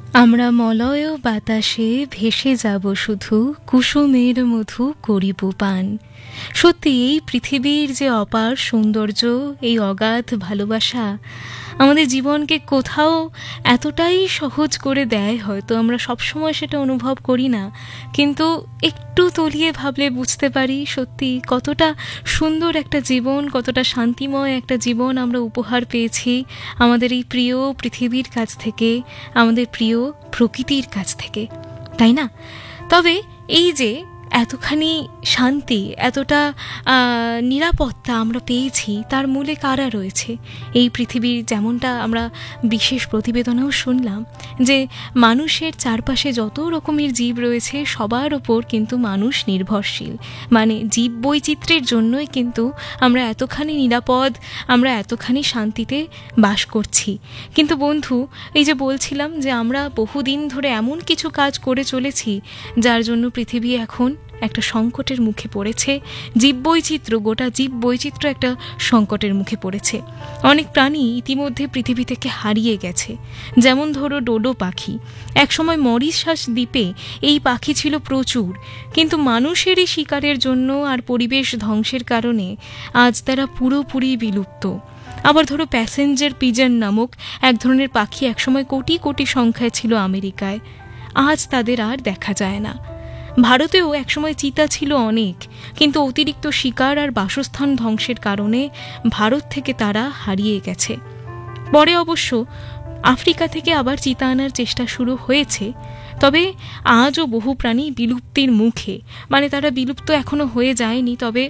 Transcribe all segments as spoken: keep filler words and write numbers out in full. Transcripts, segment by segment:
আমরা মলয় বাতাসে ভেসে যাব শুধু, কুসুমের মধু করিব পান। সত্যি এই পৃথিবীর যে অপার সৌন্দর্য, এই অগাধ ভালোবাসা আমাদের জীবনকে কোথাও এতটাই সহজ করে দেয়, হয়তো আমরা সবসময় সেটা অনুভব করি না, কিন্তু একটু তলিয়ে ভাবলে বুঝতে পারি সত্যি কতটা সুন্দর একটা জীবন, কতটা শান্তিময় একটা জীবন আমরা উপহার পেয়েছি আমাদের এই প্রিয় পৃথিবীর কাছ থেকে, আমাদের প্রিয় প্রকৃতির কাছ থেকে, তাই না? তবে এই যে এতখানি শান্তি, এতটা নিরাপত্তা আমরা পেয়েছি, তার মূলে কারা রয়েছে? এই পৃথিবীর, যেমনটা আমরা বিশেষ প্রতিবেদনেও শুনলাম, যে মানুষের চারপাশে যত রকমের জীব রয়েছে সবার ওপর কিন্তু মানুষ নির্ভরশীল। মানে জীব বৈচিত্র্যের জন্যই কিন্তু আমরা এতখানি নিরাপদ, আমরা এতখানি শান্তিতে বাস করছি। কিন্তু বন্ধু, এই যে বলছিলাম যে আমরা বহুদিন ধরে এমন কিছু কাজ করে চলেছি যার জন্য পৃথিবী এখন একটা সংকটের মুখে পড়েছে, জীববৈচিত্র্য, গোটা জীববৈচিত্র্য একটা সংকটের মুখে পড়েছে। অনেক প্রাণী ইতিমধ্যে পৃথিবী থেকে হারিয়ে গেছে। যেমন ধরো ডোডো পাখি, একসময় মরিশাস দ্বীপে এই পাখি ছিল প্রচুর, কিন্তু মানুষেরই শিকারের জন্য আর পরিবেশ ধ্বংসের কারণে আজ তারা পুরোপুরি বিলুপ্ত। আবার ধরো প্যাসেঞ্জার পিজন নামক এক ধরনের পাখি একসময় কোটি কোটি সংখ্যায় ছিল আমেরিকায়, আজ তাদের আর দেখা যায় না। ভারতেও একসময় চিতা ছিল অনেক, কিন্তু অতিরিক্ত শিকার আর বাসস্থান ধ্বংসের কারণে ভারত থেকে তারা হারিয়ে গেছে। পরে অবশ্য আফ্রিকা থেকে আবার চিতা আনার চেষ্টা শুরু হয়েছে, তবে আজও বহু প্রাণী বিলুপ্তির মুখে। মানে তারা বিলুপ্ত এখনো হয়ে যায়নি, তবে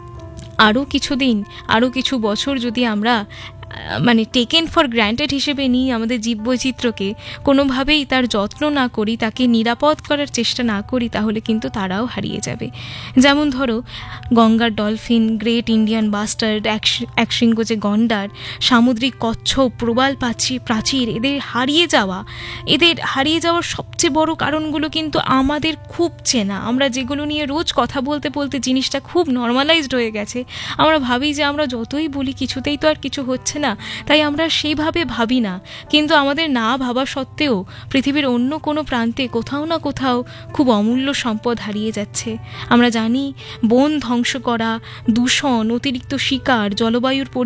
আরও কিছুদিন, আরও কিছু বছর যদি আমরা মানে টেকেন ফর গ্র্যান্টেড হিসেবে নিই আমাদের জীববৈচিত্র্যকে, কোনোভাবেই তার যত্ন না করি, তাকে নিরাপদ করার চেষ্টা না করি, তাহলে কিন্তু তারাও হারিয়ে যাবে। যেমন ধরো গঙ্গার ডলফিন, গ্রেট ইন্ডিয়ান বাস্টার্ড, একশৃঙ্গ যে গন্ডার, সামুদ্রিক কচ্ছপ, প্রবাল প্রাচীর প্রাচীর এদের হারিয়ে যাওয়া, এদের হারিয়ে যাওয়ার সবচেয়ে বড় কারণগুলো কিন্তু আমাদের খুব চেনা। আমরা যেগুলো নিয়ে রোজ কথা বলতে বলতে জিনিসটা খুব নর্মালাইজড হয়ে গেছে, আমরা ভাবি যে আমরা যতই বলি কিছুতেই তো আর কিছু হচ্ছে না, তাই আমরা সেইভাবে ভাবি না। কিন্তু আমাদের না ভাবা সত্ত্বেও পৃথিবীর অন্য কোনো প্রান্তে কোথাও না কোথাও খুব অমূল্য সম্পদ হারিয়ে যাচ্ছে। আমরা জানি বন ধ্বংস করা, দূষণ, অতিরিক্ত শিকার, জলবায়ুর